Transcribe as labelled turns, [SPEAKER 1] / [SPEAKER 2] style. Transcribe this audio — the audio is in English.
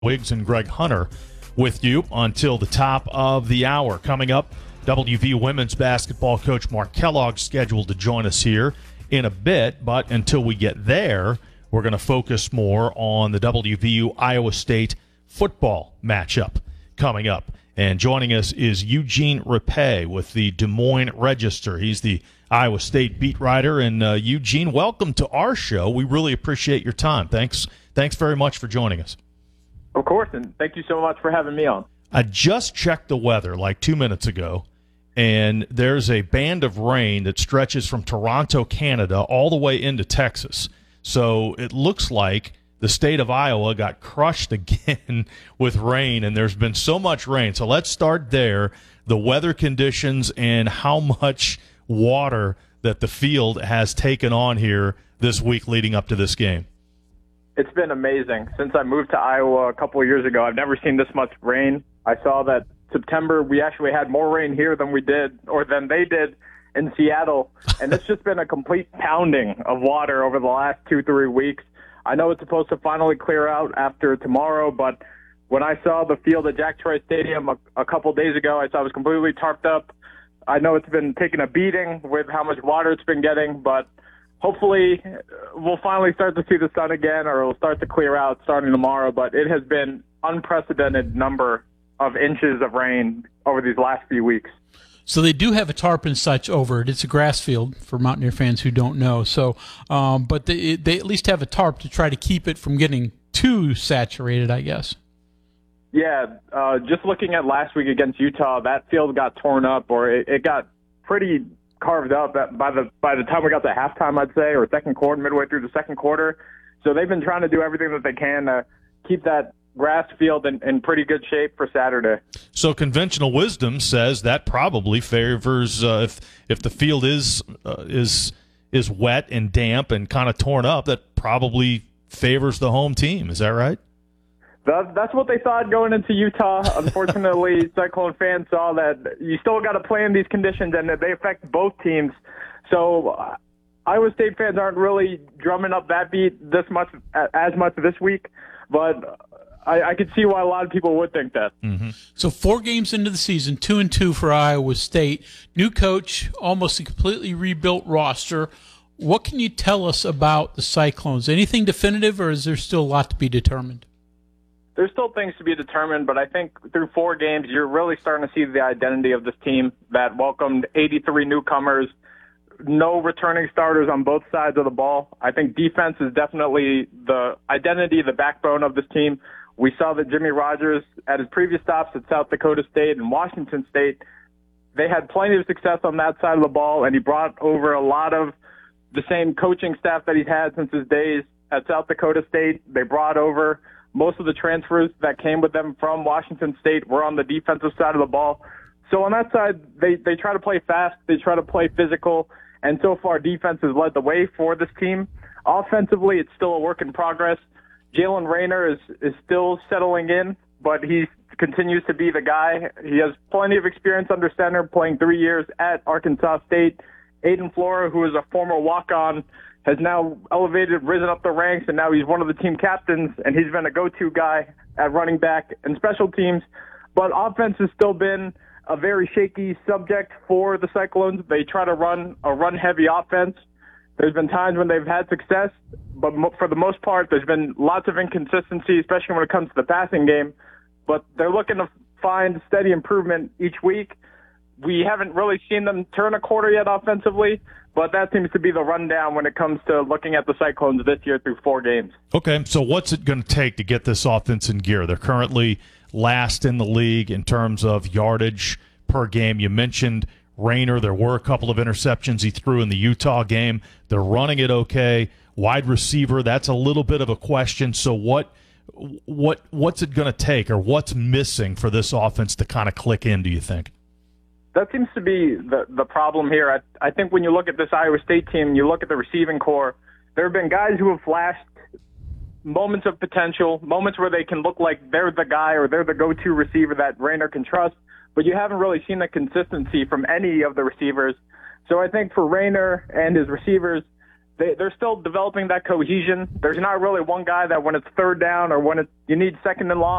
[SPEAKER 1] Wiggs and Greg Hunter with you until the top of the hour. Coming up, WV women's basketball coach Mark Kellogg scheduled to join us here in a bit, but until we get there, we're going to focus more on the WVU Iowa State football matchup coming up. And joining us is Eugene Repay with the Des Moines Register. He's the Iowa State beat writer. And Eugene, welcome to our show. We really appreciate your time. Thanks very much for joining us.
[SPEAKER 2] Of course, and thank you so much for having me on.
[SPEAKER 1] I just checked the weather like 2 minutes ago, and there's a band of rain that stretches from Toronto, Canada, all the way into Texas. So it looks like the state of Iowa got crushed again with rain, and there's been so much rain. So let's start there, the weather conditions and how much water that the field has taken on here this week leading up to this game.
[SPEAKER 2] It's been amazing. Since I moved to Iowa a couple of years ago, I've never seen this much rain. I saw that September we actually had more rain here than they did in Seattle, and it's just been a complete pounding of water over the last 2-3 weeks. I know it's supposed to finally clear out after tomorrow, but when I saw the field at Jack Trice Stadium a couple days ago, I saw it was completely tarped up. I know it's been taking a beating with how much water it's been getting, but hopefully we'll finally start to see the sun again, or it'll start to clear out starting tomorrow. But it has been unprecedented number of inches of rain over these last few weeks.
[SPEAKER 3] So they do have a tarp and such over it. It's a grass field for Mountaineer fans who don't know. So, but they at least have a tarp to try to keep it from getting too saturated, I guess.
[SPEAKER 2] Yeah, just looking at last week against Utah, that field got torn up, or it got pretty carved up by the time we got to halftime, I'd say, or second quarter, midway through the second quarter. So they've been trying to do everything that they can to keep that grass field in pretty good shape for Saturday.
[SPEAKER 1] So conventional wisdom says that probably favors if the field is wet and damp and kind of torn up, that probably favors the home team. Is that right?
[SPEAKER 2] That's what they thought going into Utah. Unfortunately, Cyclone fans saw that you still got to play in these conditions, and they affect both teams. So Iowa State fans aren't really drumming up that beat as much this week, but I could see why a lot of people would think that.
[SPEAKER 1] Mm-hmm.
[SPEAKER 3] So 4 games into the season, 2-2 for Iowa State. New coach, almost a completely rebuilt roster. What can you tell us about the Cyclones? Anything definitive, or is there still a lot to be determined?
[SPEAKER 2] There's still things to be determined, but I think through 4 games, you're really starting to see the identity of this team that welcomed 83 newcomers, no returning starters on both sides of the ball. I think defense is definitely the identity, the backbone of this team. We saw that Jimmy Rogers, at his previous stops at South Dakota State and Washington State, they had plenty of success on that side of the ball, and he brought over a lot of the same coaching staff that he's had since his days at South Dakota State. They brought over most of the transfers that came with them from Washington State were on the defensive side of the ball. So on that side, they try to play fast, they try to play physical, and so far defense has led the way for this team. Offensively, it's still a work in progress. Jalen Rayner is still settling in, but he continues to be the guy. He has plenty of experience under center, playing 3 years at Arkansas State. Aiden Flora, who is a former walk-on, has now risen up the ranks, and now he's one of the team captains, and he's been a go-to guy at running back and special teams. But offense has still been a very shaky subject for the Cyclones. They try to run a run-heavy offense. There's been times when they've had success, but for the most part, there's been lots of inconsistency, especially when it comes to the passing game. But they're looking to find steady improvement each week. We haven't really seen them turn a quarter yet offensively, but that seems to be the rundown when it comes to looking at the Cyclones this year through 4 games.
[SPEAKER 1] Okay, so what's it going to take to get this offense in gear? They're currently last in the league in terms of yardage per game. You mentioned Rayner. There were a couple of interceptions he threw in the Utah game. They're running it okay. Wide receiver, that's a little bit of a question. So what's it going to take, or what's missing for this offense to kind of click in, do you think?
[SPEAKER 2] That seems to be the problem here. I think when you look at this Iowa State team, you look at the receiving core, there have been guys who have flashed moments of potential, moments where they can look like they're the guy or they're the go-to receiver that Rayner can trust, but you haven't really seen the consistency from any of the receivers. So I think for Rayner and his receivers, they're still developing that cohesion. There's not really one guy that when it's third down or when you need second and long,